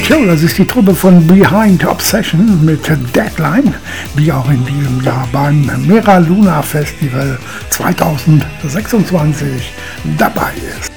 Jo, das ist die Truppe von Behind Obsession mit Deadline, die auch in diesem Jahr beim Mera Luna Festival 2026 dabei ist.